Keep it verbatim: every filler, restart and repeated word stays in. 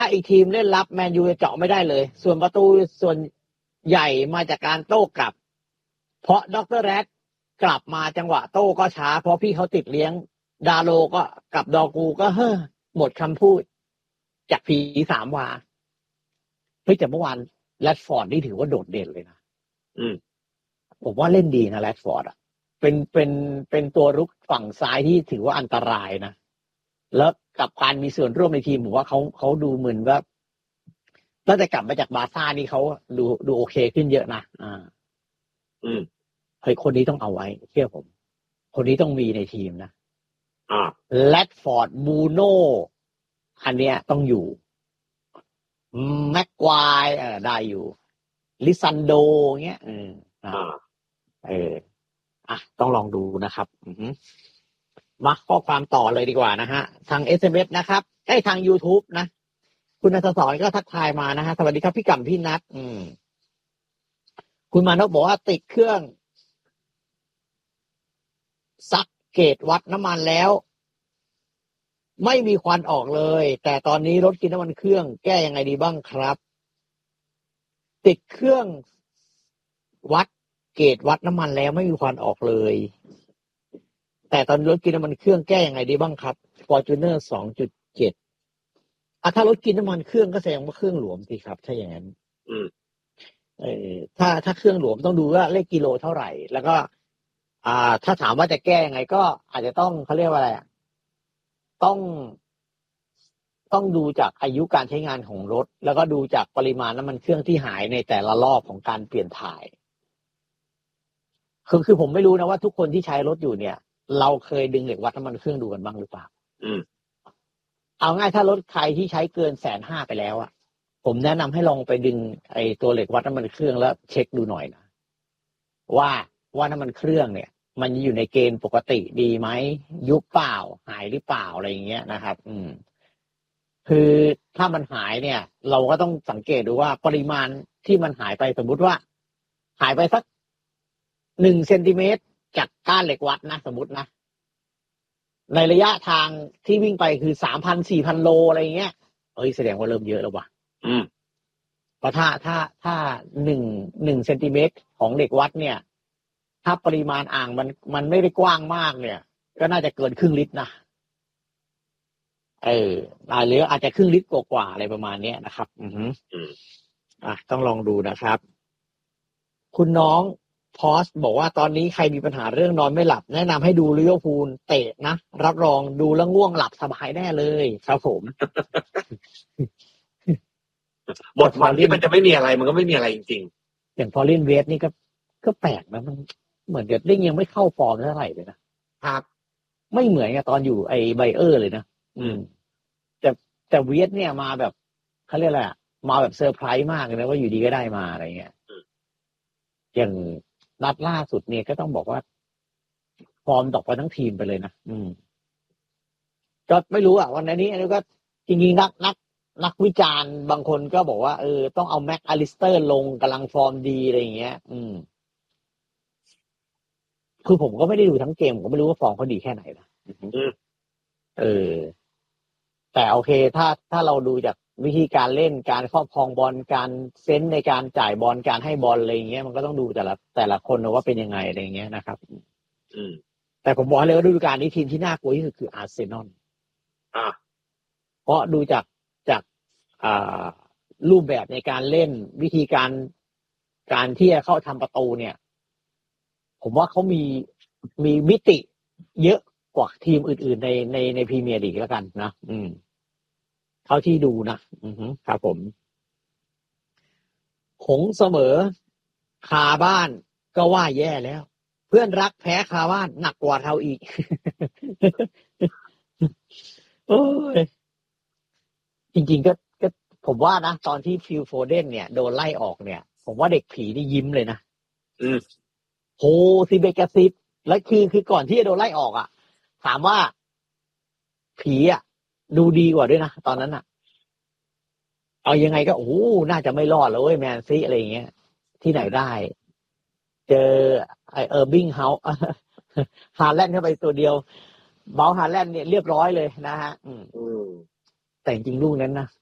ถ้าอีกทีมเล่นรับแมนยูจะเจาะไม่ได้เลยส่วนประตูส่วนใหญ่มาจากการโต้กลับเพราะดร.แรดกลับมาจังหวะโต้ก็ช้าเพราะพี่เขาติดเลี้ยงดาโลก็กับดอกูก็เฮ้อหมดคำพูดจากผีสามวาเฮ้ยแต่เมื่อวานแรดฟอร์ดนี่ถือว่าโดดเด่นเลยนะอืมผมว่าเล่นดีนะแรดฟอร์ดอ่ะเป็นเป็นเป็นตัวรุกฝั่งซ้ายที่ถือว่าอันตรายนะแล้วกับการมีส่วนร่วมในทีมผมว่าเขาเขาดูเหมือนว่าตั้งแต่กลับมาจากบาร์ซ่านี่เขาดูดูโอเคขึ้นเยอะนะอ่าอืมเฮ้ยคนนี้ต้องเอาไว้เชื่อผมคนนี้ต้องมีในทีมนะอ่าแรดฟอร์ดบูโน่อันเนี้ยต้องอยู่แม็กควายเออได้อยู่ลิซันโดเงี้ยเอออ่าเอออ่ะต้องลองดูนะครับอือมาข้อความต่อเลยดีกว่านะฮะทาง เอส เอ็ม เอส นะครับไอ้ทาง YouTube นะคุณณัฐศรก็ทักทายมานะฮะสวัสดีครับพี่กัมพี่นัทอืมคุณมานพบอกว่าติดเครื่องซักเกจวัดน้ำมันแล้วไม่มีควันออกเลยแต่ตอนนี้รถกินน้ำมันเครื่องแก้ยังไงดีบ้างครับติดเครื่องวัดเกจวัดน้ำมันแล้วไม่มีควันออกเลยแต่ตอนรถกินน้ำมันเครื่องแก้ยังไงดีบ้างครับ Fortuner สองจุดเจ็ด อ่ะถ้ารถกินน้ำมันเครื่องก็แสดงว่าเครื่องหลวมสิครับถ้าอย่างนั้นอืมเออถ้าถ้าเครื่องหลวมต้องดูว่าเลขกิโลเท่าไหร่แล้วก็อ่าถ้าถามว่าจะแก้ยังไงก็อาจจะต้องเขาเรียกว่าอะไรอ่ะต้องต้องดูจากอายุการใช้งานของรถแล้วก็ดูจากปริมาณน้ำมันเครื่องที่หายในแต่ละรอบของการเปลี่ยนถ่ายคือคือผมไม่รู้นะว่าทุกคนที่ใช้รถอยู่เนี่ยเราเคยดึงเหล็กวัดน้ำมันเครื่องดูกันบ้างหรือเปล่าอืมเอาง่ายถ้ารถใครที่ใช้เกินแสนห้าไปแล้วอ่ะผมแนะนำให้ลองไปดึงไอ้ตัวเหล็กวัดน้ำมันเครื่องแล้วเช็คดูหน่อยนะว่าว่าน้ำมันเครื่องเนี่ยมันอยู่ในเกณฑ์ปกติดีไหมยุบเปล่าหายหรือเปล่าอะไรอย่างเงี้ยนะครับอืมคือถ้ามันหายเนี่ยเราก็ต้องสังเกตดูว่าปริมาณที่มันหายไปสมมุติว่าหายไปสักหนึ่งเซนติเมตรจากก้านเหล็กวัดนะสมมตินะในระยะทางที่วิ่งไปคือสามพันสี่พันโลอะไรเงี้ยเอ้ยแสดงว่าเริ่มเยอะแล้วว่ะอืมเพราะถ้าถ้าถ้าหนึ่งหนึ่งเซนติเมตรของเหล็กวัดเนี่ยถ้าปริมาณอ่างมันมันไม่ได้กว้างมากเนี่ยก็น่าจะเกินครึ่งลิตรนะเออหรืออาจจะครึ่งลิตรกว่าๆอะไรประมาณนี้นะครับอือฮึอ่ะต้องลองดูนะครับคุณน้องพอสบอกว่าตอนนี้ใครมีปัญหาเรื่องนอนไม่หลับแนะนำให้ดูลิเวอร์พูลเตะนะรับรองดูแล้วง่วงหลับสบายแน่เลยครับผมบทวันที่มันจะไม่มีอะไรมันก็ไม่มีอะไรจริงๆอย่างพอลินเวสนี่ก็ก็แปลกนะมันเหมือนกับได้ยังไม่เข้าฟอร์มเท่าไหร่เลยนะครับไม่เหมือนกับตอนอยู่ไอ้ไบเออร์เลยนะอืมแต่แต่เวสเนี่ยมาแบบเขาเรียกอะไรมาแบบเซอร์ไพรส์มากเลยนะว่าอยู่ดีก็ได้มาอะไรเงี้ยอย่างนัดล่าสุดเนี่ยก็ต้องบอกว่าฟอร์มตกไปทั้งทีมไปเลยนะอืมก็ไม่รู้อ่ะวันนี้อันนี้ก็จริงๆนักนักนักวิจารณ์บางคนก็บอกว่าเออต้องเอาแม็กอลิสเตอร์ลงกำลังฟอร์มดีอะไรอย่างเงี้ยอืมคือผมก็ไม่ได้ดูทั้งเกมผมก็ไม่รู้ว่าฟอร์มเขาดีแค่ไหนนะเออแต่โอเคถ้าถ้าเราดูจากวิธีการเล่นการครอบครองบอลการเซนส์ในการจ่ายบอลการให้บอลอะไรอย่างเงี้ยมันก็ต้องดูแต่ละแต่ละคนว่าเป็นยังไงอะไรอย่างเงี้ยนะครับอืมแต่ผมบอกเลยว่าฤดูกาลนี้ทีมที่น่ากลัวที่สุดคืออาร์เซนอลอ่าเพราะดูจากจากอ่ารูปแบบในการเล่นวิธีการการที่จะเข้าทำประตูเนี่ยผมว่าเขามีมีมิติเยอะกว่าทีมอื่นๆในในในพรีเมียร์ลีกแล้วกันนะอืมเท่าที่ดูนะอือฮึครับผมหงเสมอคาบ้านก็ว่าแย่แล้วเพื่อนรักแพ้คาบ้านหนักกว่าเท่าอีก โอ้ยจริงๆก็ก็ผมว่านะตอนที่ฟิลโฟเดนเนี่ยโดนไล่ออกเนี่ยผมว่าเด็กผีนี่ยิ้มเลยนะอืมโหซิเบกาซิบแล้วคือคือก่อนที่จะโดนไล่ออกอ่ะถามว่าผีอ่ะดูดีกว่าด้วยนะตอนนั้นอ่ะเอายังไงก็โอ้น่าจะไม่รอดแล้วเว้ยแมนซีอะไรอย่างเงี้ยที่ไหนได้เจอไอเออร์บิงเฮาส์ฮาแลนด์เข้าไปตัวเดียวเบาฮาแลนด์เนี่ยเรียบร้อยเลยนะฮะอืมแต่จริงๆลูกนั้นนะ